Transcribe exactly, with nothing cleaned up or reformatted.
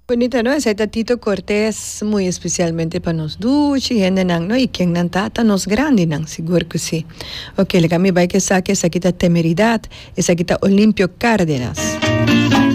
Bonita, ¿no? Ese Tito Cortés muy especialmente para nos duchi, gente nang, ¿no? Y quien nan tata nos grande nang, seguro que sí. Ok, le cambio, va que saque esa quita temeridad, esa quita Olimpio Cárdenas.